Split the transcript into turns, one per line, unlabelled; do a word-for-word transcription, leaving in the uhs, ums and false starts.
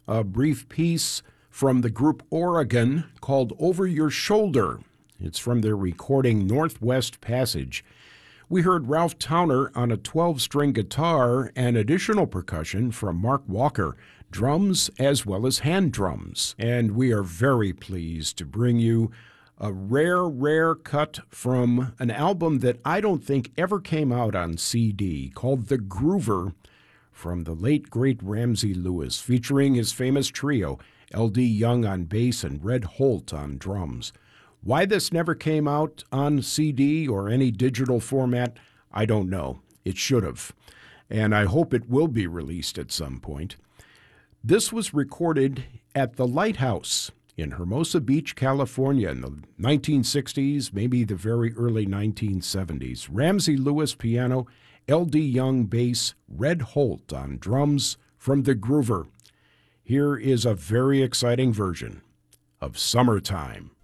a brief piece from the group Oregon called Over Your Shoulder. It's from their recording Northwest Passage. We heard Ralph Towner on a twelve-string guitar and additional percussion from Mark Walker, drums as well as hand drums. And we are very pleased to bring you a rare, rare cut from an album that I don't think ever came out on C D, called The Groover, from the late, great Ramsey Lewis, featuring his famous trio, L D Young on bass and Red Holt on drums. Why this never came out on C D or any digital format, I don't know. It should have. And I hope it will be released at some point. This was recorded at the Lighthouse in Hermosa Beach, California in the nineteen sixties, maybe the very early nineteen seventies. Ramsey Lewis piano, L D Young bass, Red Holt on drums from The Groover. Here is a very exciting version of Summertime.